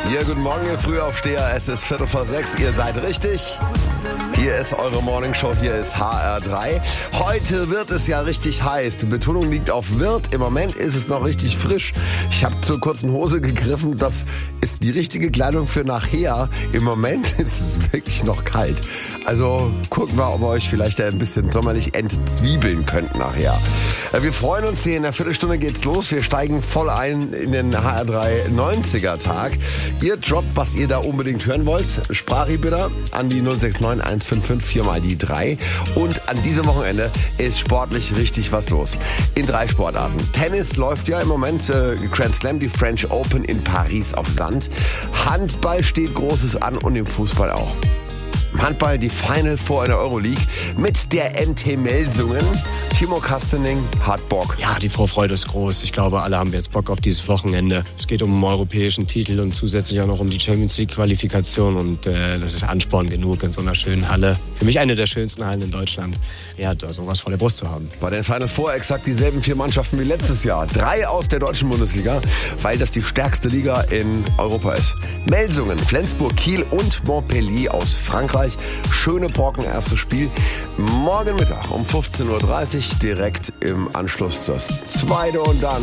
Ja, guten Morgen, ihr Frühaufsteher. Es ist 5:45. Ihr seid richtig. Hier ist eure Morningshow. Hier ist HR3. Heute wird es ja richtig heiß. Die Betonung liegt auf wird. Im Moment ist es noch richtig frisch. Ich habe zur kurzen Hose gegriffen. Das ist die richtige Kleidung für nachher. Im Moment ist es wirklich noch kalt. Also guckt mal, ob ihr euch vielleicht ein bisschen sommerlich entzwiebeln könnt nachher. Wir freuen uns hier. In der Viertelstunde geht's los. Wir steigen voll ein in den HR3 90er-Tag. Ihr droppt, was ihr da unbedingt hören wollt. Sprachi bitte an die 069 155 4 mal die 3. Und an diesem Wochenende ist sportlich richtig was los. In 3 Sportarten. Tennis läuft ja im Moment, Grand Slam, die French Open in Paris auf Sand. Handball steht Großes an und im Fußball auch. Im Handball die Final Four in der Euroleague mit der MT Melsungen. Timo Kastening hat Bock. Ja, die Vorfreude ist groß. Ich glaube, alle haben jetzt Bock auf dieses Wochenende. Es geht um einen europäischen Titel und zusätzlich auch noch um die Champions League Qualifikation. Und das ist Ansporn genug in so einer schönen Halle. Für mich eine der schönsten Hallen in Deutschland. Ja, da sowas vor der Brust zu haben. Bei den Final Four exakt dieselben 4 Mannschaften wie letztes Jahr. 3 aus der deutschen Bundesliga, weil das die stärkste Liga in Europa ist. Melsungen, Flensburg, Kiel und Montpellier aus Frankreich. Schöne Brocken, erstes Spiel. Morgen Mittag um 15:30 Uhr direkt im Anschluss das zweite und dann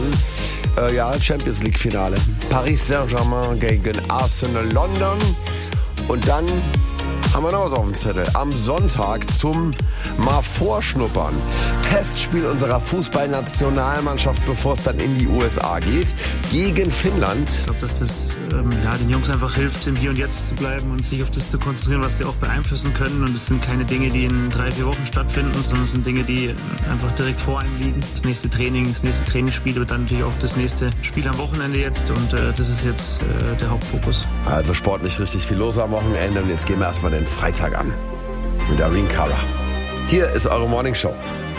Champions League Finale. Paris Saint-Germain gegen Arsenal London. Und dann haben wir noch was auf dem Zettel. Am Sonntag zum mal Vorschnuppern. Testspiel unserer Fußballnationalmannschaft, bevor es dann in die USA geht. Gegen Finnland. Ich glaube, dass das den Jungs einfach hilft, im Hier und Jetzt zu bleiben und sich auf das zu konzentrieren, was sie auch beeinflussen können. Und es sind keine Dinge, die in 3-4 Wochen stattfinden, sondern es sind Dinge, die einfach direkt vor einem liegen. Das nächste Training, das nächste Trainingsspiel wird dann natürlich auch das nächste Spiel am Wochenende jetzt. Und das ist jetzt der Hauptfokus. Also sportlich richtig viel los am Wochenende. Und jetzt gehen wir erstmal den Freitag an mit Irene Cara. Hier ist eure Morningshow.